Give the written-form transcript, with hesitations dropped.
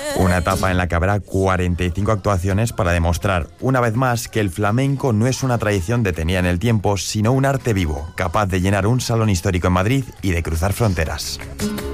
Una etapa en la que habrá 45 actuaciones para demostrar una vez más que el flamenco no es una tradición detenida en el tiempo, sino un arte vivo, capaz de llenar un salón histórico en Madrid y de cruzar fronteras.